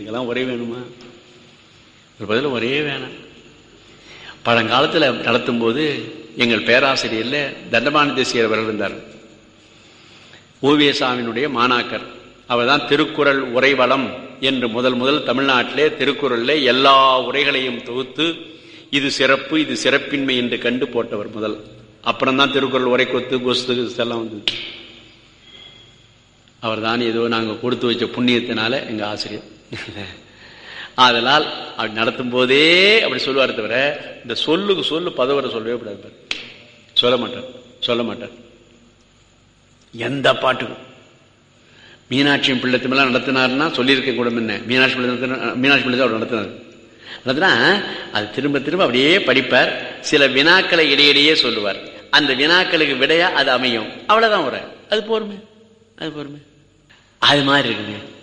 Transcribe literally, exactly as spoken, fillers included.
இதுக்கெல்லாம் ஒரே வேணுமா? ஒரு பதில் ஒரே வேணாம். பழங்காலத்தில் நடத்தும் போது எங்கள் பேராசிரியர்ல தண்டபாணி தேசிகர் அவர்கள் இருந்தார். ஓவியசாமியினுடைய மாணாக்கர். அவர் தான் திருக்குறள் உரைவளம் என்று முதல் முதல் தமிழ்நாட்டிலே திருக்குறள்ல எல்லா உரைகளையும் தொகுத்து இது சிறப்பு இது சிறப்பின்மை என்று கண்டு போட்டவர் முதல். அப்புறம் தான் திருக்குறள் உரை கொத்து கொஸ்து எல்லாம் வந்தது. அவர் தான் ஏதோ நாங்கள் கொடுத்து வச்ச புண்ணியத்தினால எங்க ஆசிரியர். அதனால் அப்படி நடத்தும் போதே அப்படி சொல்லுவார். தவிர இந்த சொல்லுக்கு சொல்லு பதவரை சொல்லவே கூடாது. சொல்ல மாட்டார் சொல்ல மாட்டார் எந்த பாட்டுக்கும். மீனாட்சி பிள்ளைத்தமெல்லாம் நடத்தினார்னா சொல்லியிருக்க கூட என்ன, மீனாட்சி பிள்ளை மீனாட்சி பிள்ளை அவர் நடத்தினார். நடத்தினா அது திரும்ப திரும்ப அப்படியே படிப்பார். சில வினாக்களை இடையிடையே சொல்லுவார். அந்த வினாக்களுக்கு விடையா அது அமையும். அவ்வளவுதான் உரை. அது போருமே அது போருமே அது மாதிரி இருக்குங்க.